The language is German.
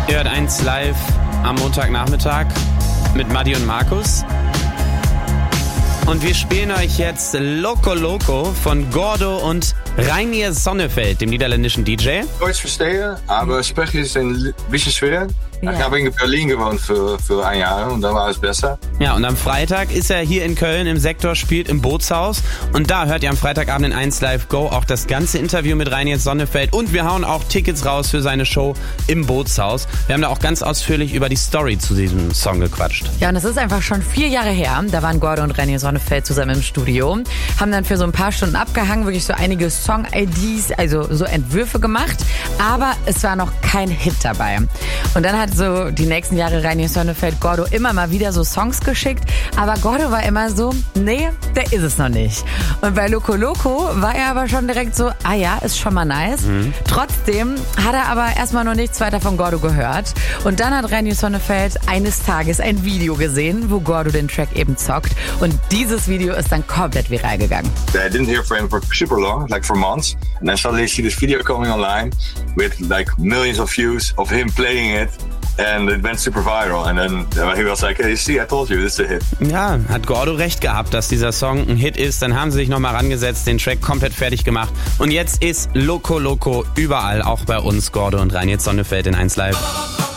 Ihr hört 1 Live am Montagnachmittag mit Madi und Markus. Und wir spielen euch jetzt Loco Loco von Gordo und Reinier Sonneveld, dem niederländischen DJ. Deutsch verstehen, aber sprechen ist ein bisschen schwer. Ja. Ich habe in Berlin gewohnt für ein Jahr und dann war es besser. Ja, und am Freitag ist er hier in Köln im Sektor, spielt im Bootshaus. Und da hört ihr am Freitagabend in 1 Live Go auch das ganze Interview mit Reinier Sonneveld. Und wir hauen auch Tickets raus für seine Show im Bootshaus. Wir haben da auch ganz ausführlich über die Story zu diesem Song gequatscht. Ja, und das ist einfach schon 4 Jahre her. Da waren Gordo und Reinier Sonneveld zusammen im Studio. Haben dann für so ein paar Stunden abgehangen, wirklich so einige Song-IDs, also so Entwürfe gemacht. Aber es war noch kein Hit dabei. Und dann hat so die nächsten Jahre Reinier Sonneveld Gordo immer mal wieder so Songs geschickt. Aber Gordo war immer so, nee, der ist es noch nicht. Und bei Loco Loco war er aber schon direkt so, ah ja, ist schon mal nice. Trotzdem hat er aber erstmal noch nichts weiter von Gordo gehört. Und dann hat Reinier Sonneveld eines Tages ein Video gesehen, wo Gordo den Track eben zockt. Und dieses Video ist dann komplett viral gegangen. I didn't hear from him for super long, like for months. And then suddenly I see this video coming online with like millions of views of him playing it. And it went super viral. And then he was like, hey, see, I told you, this is a hit. Ja, hat Gordo recht gehabt, dass dieser Song ein Hit ist. Dann haben sie sich nochmal rangesetzt, den Track komplett fertig gemacht. Und jetzt ist Loco Loco überall, auch bei uns, Gordo und Reinier Sonneveld in 1 Live.